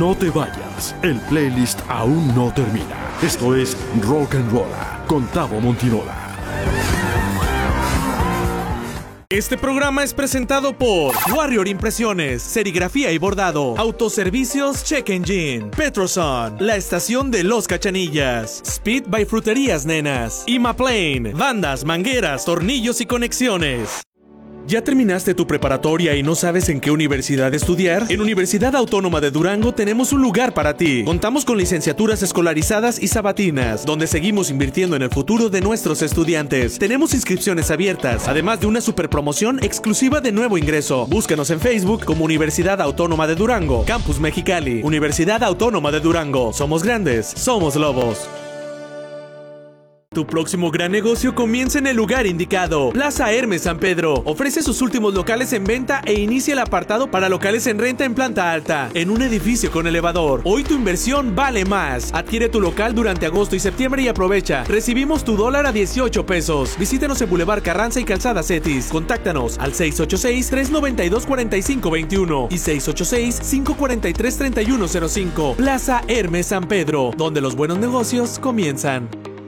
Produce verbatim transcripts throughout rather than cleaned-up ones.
No te vayas, el playlist aún no termina. Esto es Rock and Roll con Tavo Montinola. Este programa es presentado por Warrior Impresiones, Serigrafía y Bordado, Autoservicios Check Engine, Petroson, La Estación de los Cachanillas, Speed by Fruterías Nenas, Imaplane, bandas, mangueras, tornillos y conexiones. ¿Ya terminaste tu preparatoria y no sabes en qué universidad estudiar? En Universidad Autónoma de Durango tenemos un lugar para ti. Contamos con licenciaturas escolarizadas y sabatinas, donde seguimos invirtiendo en el futuro de nuestros estudiantes. Tenemos inscripciones abiertas, además de una super promoción exclusiva de nuevo ingreso. Búscanos en Facebook como Universidad Autónoma de Durango, Campus Mexicali, Universidad Autónoma de Durango. Somos grandes, somos lobos. Tu próximo gran negocio comienza en el lugar indicado. Plaza Hermes San Pedro ofrece sus últimos locales en venta e inicia el apartado para locales en renta en planta alta, en un edificio con elevador. Hoy tu inversión vale más. Adquiere tu local durante agosto y septiembre y aprovecha. Recibimos tu dólar a dieciocho pesos. Visítanos en Boulevard Carranza y Calzada Cetis. Contáctanos al seis ocho seis, tres nueve dos, cuatro cinco dos uno y seis ocho seis, cinco cuatro tres, tres uno cero cinco. Plaza Hermes San Pedro, donde los buenos negocios comienzan.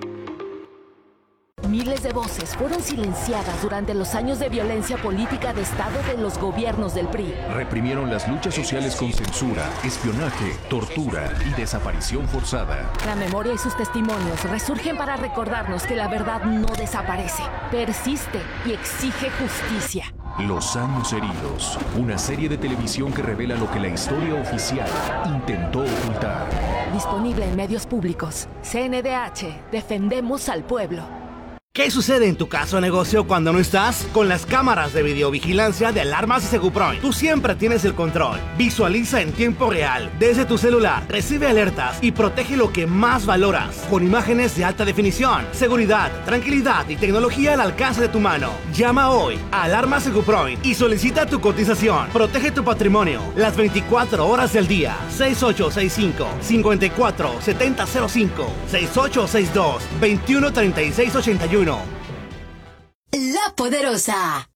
Miles de voces fueron silenciadas durante los años de violencia política de Estado de los gobiernos del P R I. Reprimieron las luchas sociales con censura, espionaje, tortura y desaparición forzada. La memoria y sus testimonios resurgen para recordarnos que la verdad no desaparece, persiste y exige justicia. Los años heridos, una serie de televisión que revela lo que la historia oficial intentó ocultar. Disponible en medios públicos. C N D H, defendemos al pueblo. ¿Qué sucede en tu caso o negocio cuando no estás? Con las cámaras de videovigilancia de Alarmas y Seguproin, tú siempre tienes el control. Visualiza en tiempo real, desde tu celular, recibe alertas y protege lo que más valoras. Con imágenes de alta definición, seguridad, tranquilidad y tecnología al alcance de tu mano. Llama hoy a Alarmas Seguproin y solicita tu cotización. Protege tu patrimonio las veinticuatro horas del día. seis ocho seis cinco, cinco cuatro siete cero cero cinco, seis ocho seis dos, dos uno tres seis ocho uno. La Poderosa.